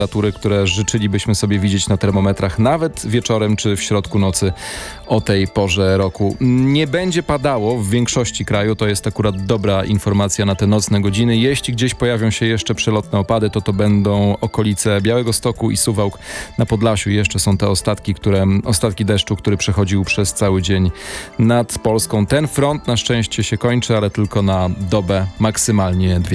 temperatury, które życzylibyśmy sobie widzieć na termometrach nawet wieczorem czy w środku nocy o tej porze roku. Nie będzie padało w większości kraju, to jest akurat dobra informacja na te nocne godziny. Jeśli gdzieś pojawią się jeszcze przelotne opady, to będą okolice Białegostoku i Suwałk. Na Podlasiu jeszcze są te ostatki deszczu, który przechodził przez cały dzień nad Polską. Ten front na szczęście się kończy, ale tylko na dobę, maksymalnie 2.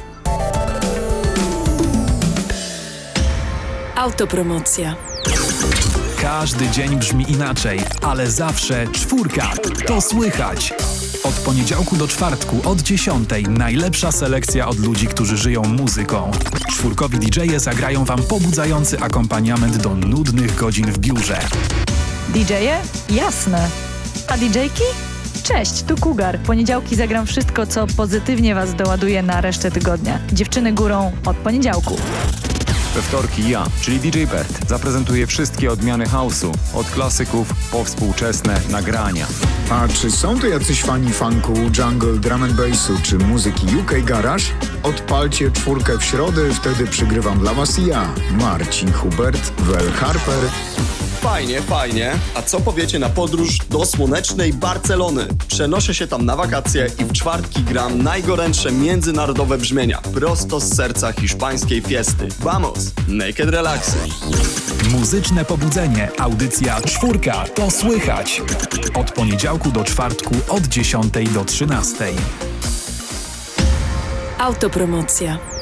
Autopromocja. Każdy dzień brzmi inaczej, ale zawsze 4 to słychać. Od poniedziałku do czwartku od 10 najlepsza selekcja od ludzi, którzy żyją muzyką. 4 DJ-e zagrają wam pobudzający akompaniament do nudnych godzin w biurze. DJ-e? Jasne. A DJ-ki? Cześć, tu Kugar. Poniedziałki zagram wszystko, co pozytywnie was doładuje na resztę tygodnia. Dziewczyny górą od poniedziałku. We wtorki ja, czyli DJ Bert, zaprezentuję wszystkie odmiany house'u, od klasyków po współczesne nagrania. A czy są tu jacyś fani funku, jungle, drum and bassu czy muzyki UK Garage? Odpalcie 4 w środę, wtedy przygrywam dla was ja, Marcin Hubert, Wel Harper. Fajnie. A co powiecie na podróż do słonecznej Barcelony? Przenoszę się tam na wakacje i w czwartki gram najgorętsze międzynarodowe brzmienia prosto z serca hiszpańskiej fiesty. Vamos! Naked Relaxy. Muzyczne pobudzenie. Audycja 4 to słychać. Od poniedziałku do czwartku od 10 do 13. Autopromocja.